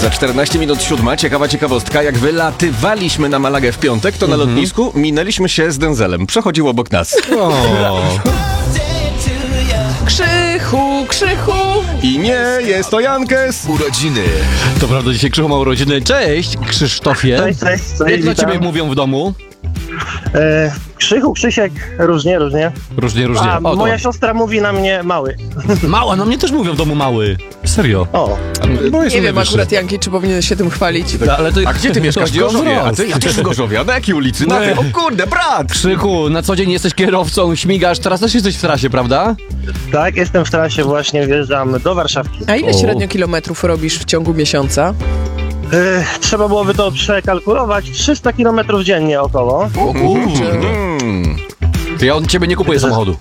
Za 14 minut 7. Ciekawa ciekawostka. Jak wylatywaliśmy na Malagę w piątek, to na lotnisku minęliśmy się z Denzelem. Przechodził obok nas. Krzychu! I nie, jest to Jankes. Urodziny. To prawda, dzisiaj Krzychu ma urodziny. Cześć, Krzysztofie. Cześć, Jak dla witam. ciebie mówią w domu? Krzychu, Krzysiek, różnie. Różnie. A O, moja to. siostra mówi na mnie mały. Mała, no mnie też mówią w domu mały. Serio. O, Bo jest Nie wiem najwyższy. akurat, Janki, czy powinien się tym chwalić. Ale to A gdzie ty mieszkasz? W chodzi o Gorzowie. A wzrost. ty, ja też w Gorzowie. A na jakiej ulicy? Na tej. O kurde, brat! Krzychu, na co dzień jesteś kierowcą, śmigasz, teraz też jesteś w trasie, prawda? tak, jestem w trasie, właśnie wjeżdżam do Warszawki. A ile O. średnio kilometrów robisz w ciągu miesiąca? Trzeba byłoby to przekalkulować. 300 km dziennie około. To ja od ciebie nie kupuję samochodu.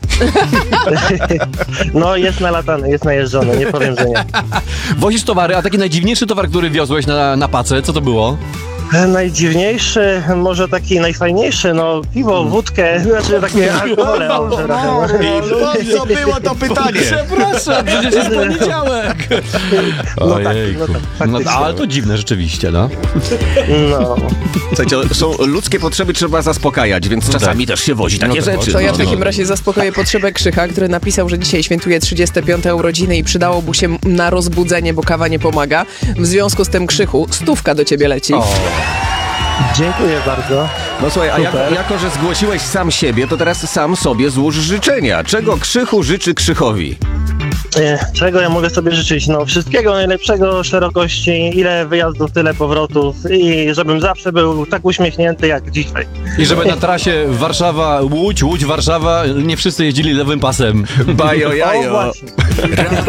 No, jest nalatany, jest najeżdżony, nie powiem, że nie. Wozisz towary, a taki najdziwniejszy towar, który wiozłeś na pacę, co to było? Najdziwniejszy, może taki najfajniejszy, no piwo, wódkę, znaczy takie alkohole. I co było to pytanie? Przepraszam, przecież jest poniedziałek. Ojejku. No, ale to dziwne rzeczywiście, no. No. Słuchajcie, są ludzkie potrzeby, trzeba zaspokajać, więc czasami też się wozi takie to rzeczy. To ja w takim razie zaspokoję potrzebę Krzycha, który napisał, że dzisiaj świętuje 35. urodziny i przydałoby się na rozbudzenie, bo kawa nie pomaga. W związku z tym, Krzychu, 100 do ciebie leci. Dziękuję bardzo. No słuchaj, a jako, że zgłosiłeś sam siebie, to teraz sam sobie złóż życzenia. Czego Krzychu życzy Krzychowi? Czego ja mogę sobie życzyć? No wszystkiego najlepszego, szerokości, ile wyjazdów, tyle powrotów i żebym zawsze był tak uśmiechnięty jak dzisiaj. I żeby na trasie Warszawa-Łódź, Łódź-Warszawa nie wszyscy jeździli lewym pasem. Bajo O jajo. właśnie.